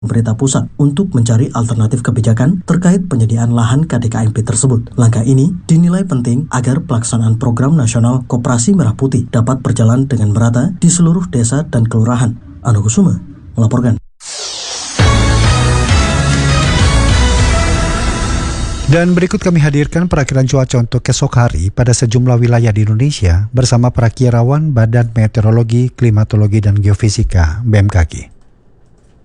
pemerintah pusat untuk mencari alternatif kebijakan terkait penyediaan lahan KDKMP tersebut. Langkah ini dinilai penting agar pelaksanaan program nasional Koperasi Merah Putih dapat berjalan dengan merata di seluruh desa dan kelurahan. Anu Kusuma melaporkan. Dan berikut kami hadirkan perakiran cuaca untuk esok hari pada sejumlah wilayah di Indonesia bersama perakirawan Badan Meteorologi, Klimatologi, dan Geofisika BMKG.